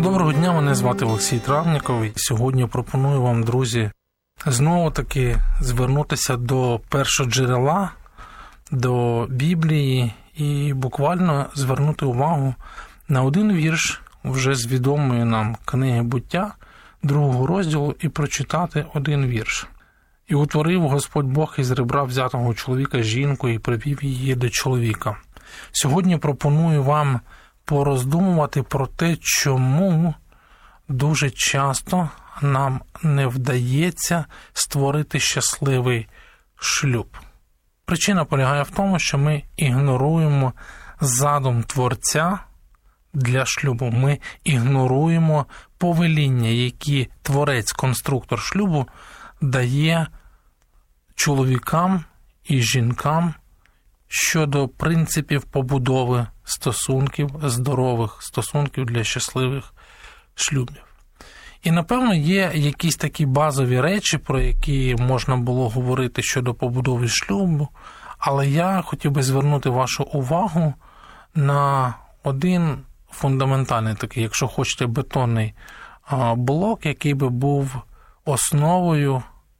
Доброго дня, мене звати Олексій Травніков. Сьогодні пропоную вам, друзі, знову-таки звернутися до першоджерела, до Біблії і буквально звернути увагу на один вірш вже з відомої нам книги «Буття», 2 розділу, і прочитати один вірш. «І утворив Господь Бог із ребра взятого чоловіка жінку і привів її до чоловіка». Сьогодні пропоную вам пороздумувати про те, чому дуже часто нам не вдається створити щасливий шлюб. Причина полягає в тому, що ми ігноруємо задум Творця для шлюбу. Ми ігноруємо повеління, які Творець-конструктор шлюбу дає чоловікам і жінкам щодо принципів побудови стосунків, здорових стосунків для щасливих шлюбів. І, напевно, є якісь такі базові речі, про які можна було говорити щодо побудови шлюбу, але я хотів би звернути вашу увагу на один фундаментальний такий, якщо хочете, бетонний блок, який би був основою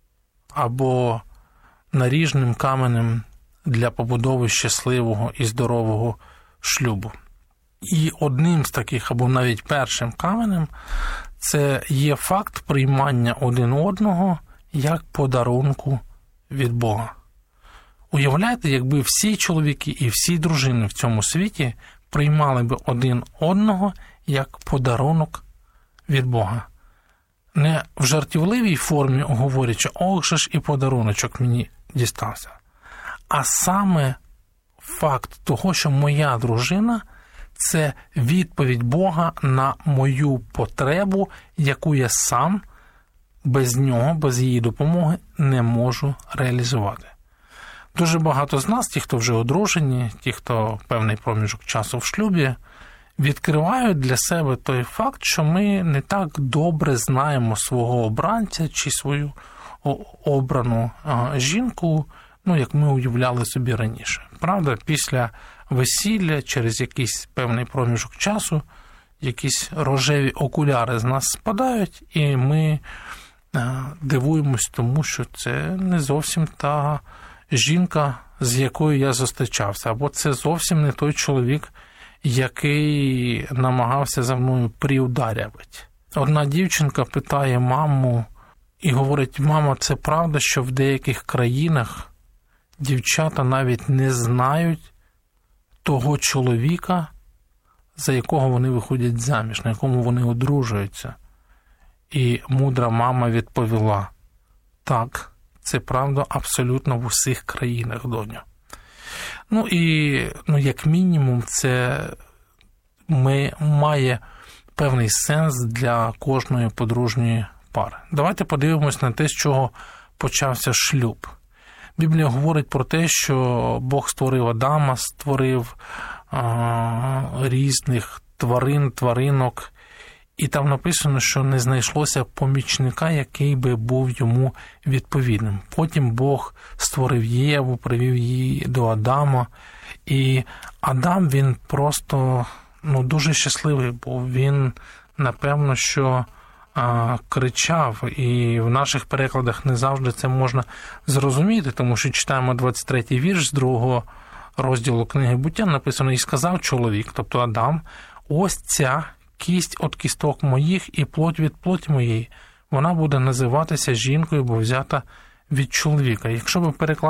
або наріжним каменем для побудови щасливого і здорового шлюбу. І одним з таких, або навіть першим каменем, це є факт приймання один одного як подарунку від Бога. Уявляєте, якби всі чоловіки і всі дружини в цьому світі приймали би один одного як подарунок від Бога. Не в жартівливій формі говорячи, ох же ж і подаруночок мені дістався. А саме факт того, що моя дружина – це відповідь Бога на мою потребу, яку я сам без нього, без її допомоги не можу реалізувати. Дуже багато з нас, ті, хто вже одружені, ті, хто певний проміжок часу в шлюбі, відкривають для себе той факт, що ми не так добре знаємо свого обранця чи свою обрану жінку, як ми уявляли собі раніше. Правда, після весілля, через якийсь певний проміжок часу, якісь рожеві окуляри з нас спадають, і ми дивуємось тому, що це не зовсім та жінка, з якою я зустрічався, або це зовсім не той чоловік, який намагався за мною приударювати. Одна дівчинка питає маму і говорить: «Мама, це правда, що в деяких країнах дівчата навіть не знають того чоловіка, за якого вони виходять заміж, на якому вони одружуються?» І мудра мама відповіла: «Так, це правда абсолютно в усіх країнах, доню». Як мінімум, це має певний сенс для кожної подружньої пари. Давайте подивимось на те, з чого почався шлюб. Біблія говорить про те, що Бог створив Адама, створив різних тваринок, і там написано, що не знайшлося помічника, який би був йому відповідним. Потім Бог створив Єву, привів її до Адама, і Адам, він просто дуже щасливий був. Він, напевно, що кричав, і в наших перекладах не завжди це можна зрозуміти, тому що читаємо 23-й вірш з 2 розділу книги «Буття», написано: «І сказав чоловік», тобто Адам, «ось ця кість від кісток моїх і плоть від плоті моєї, вона буде називатися жінкою, бо взята від чоловіка». Якщо ви перекладаєте